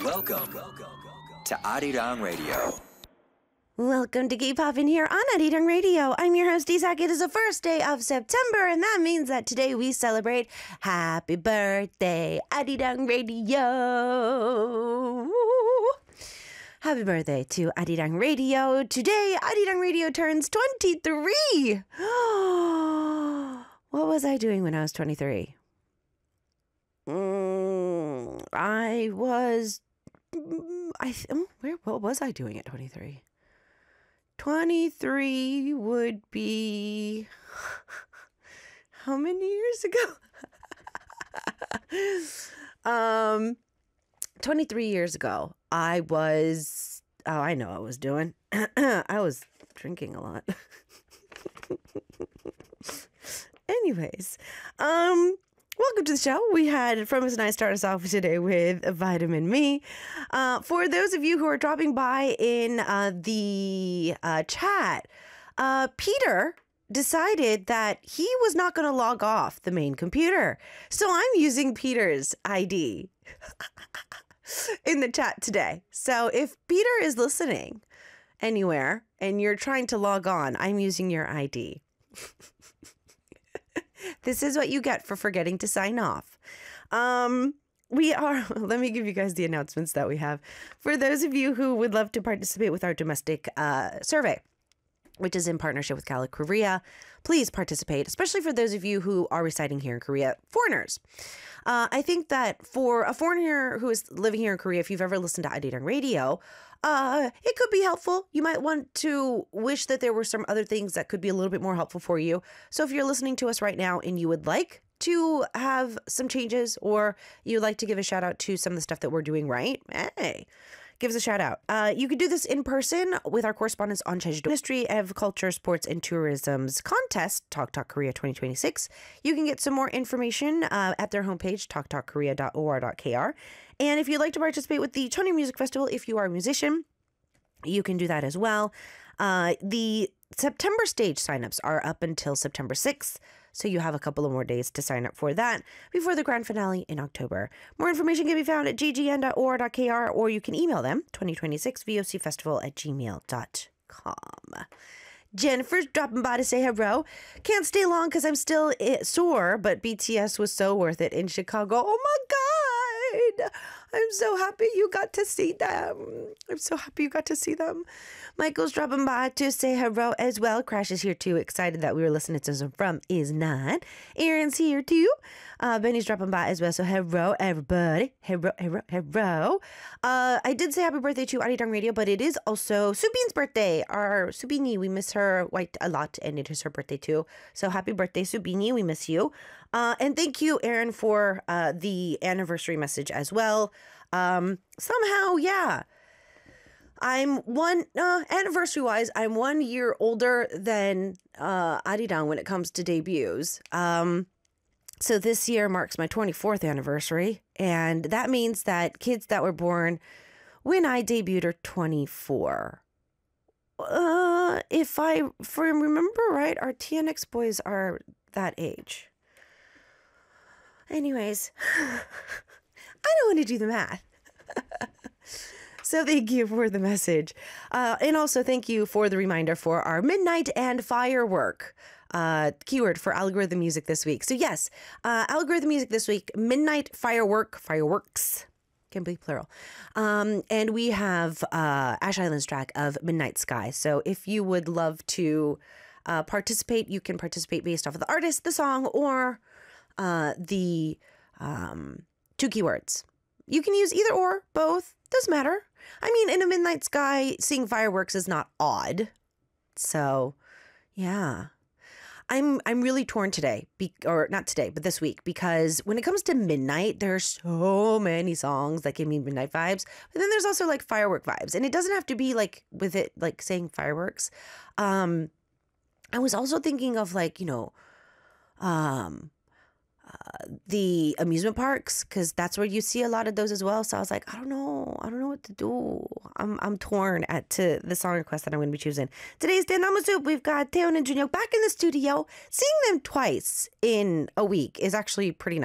Welcome to Arirang Radio. Welcome to Keep Poppin' here on Arirang Radio. I'm your host, Isak. It is the first day of September, and that means that today we celebrate Happy Birthday, Arirang Radio. Happy birthday to Arirang Radio. Today, Arirang Radio turns 23. What was I doing when I was 23? What was I doing at 23? 23 would be how many years ago? 23 years ago, I know what I was doing. I was drinking a lot. Anyways, welcome to the show. We had Fromis and I start us off today with Vitamin Me. For those of you who are dropping by in the chat, Peter decided that he was not going to log off the main computer. So I'm using Peter's ID in the chat today. So if Peter is listening anywhere and you're trying to log on, I'm using your ID. This is what you get for forgetting to sign off. Let me give you guys the announcements that we have. For those of you who would love to participate with our domestic survey, which is in partnership with Cali Korea, please participate, especially for those of you who are residing here in Korea, foreigners. I think that for a foreigner who is living here in Korea, if you've ever listened to Arirang Radio, it could be helpful. You might want to wish that there were some other things that could be a little bit more helpful for you. So if you're listening to us right now and you would like to have some changes, or you'd like to give a shout out to some of the stuff that we're doing right, hey, give us a shout out. You could do this in person with our correspondents on Jeju Ministry of Culture, Sports, and Tourism's contest, Talk Talk Korea 2026. You can get some more information at their homepage, talktalkkorea.or.kr. And if you'd like to participate with the Cheonggyeong Music Festival, if you are a musician, you can do that as well. The September stage signups are up until September 6th. So you have a couple of more days to sign up for that before the grand finale in October. More information can be found at ggn.or.kr, or you can email them, 2026vocfestival@gmail.com. Jennifer's dropping by to say hello. Can't stay long because I'm still sore, but BTS was so worth it in Chicago. Oh my God. I'm so happy you got to see them. Michael's dropping by to say hello as well. Crash is here too. Excited that we were listening to some from Is Not. Aaron's here too. Benny's dropping by as well. So hello, everybody. Hello. I did say happy birthday to Arirang Radio, but it is also Subin's birthday. Our Subini, we miss her quite a lot, and it is her birthday too. So happy birthday, Subini. We miss you. And thank you, Aaron, for the anniversary message as well. Somehow, yeah. Anniversary-wise, I'm 1 year older than Arirang when it comes to debuts. So this year marks my 24th anniversary, and that means that kids that were born when I debuted are 24. If I remember right, our TNX boys are that age. Anyways, I don't want to do the math. So thank you for the message. And also thank you for the reminder for our Midnight and Firework keyword for algorithm music this week. So yes, algorithm music this week, Midnight Fireworks, can be plural. And we have Ash Island's track of Midnight Sky. So if you would love to participate, you can participate based off of the artist, the song, or the two keywords. You can use either or, both, doesn't matter. I mean, in a midnight sky, seeing fireworks is not odd. So, yeah. I'm really torn today, or not today, but this week, because when it comes to midnight, there's so many songs that give me midnight vibes, but then there's also like firework vibes, and it doesn't have to be like with it, like saying fireworks. I was also thinking of like, the amusement parks, because that's where you see a lot of those as well. So I was like, I don't know what to do. I'm torn to the song request that I'm going to be choosing. Today's Danama Soup, we've got Taeyeon and Junyoung back in the studio. Seeing them twice in a week is actually pretty nice.